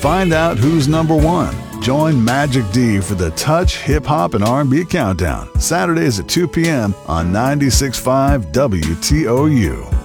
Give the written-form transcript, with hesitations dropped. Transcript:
Find out who's number one. Join Magic D for the Touch Hip Hop and R&B Countdown, Saturdays at 2 p.m. on 96.5 WTOU.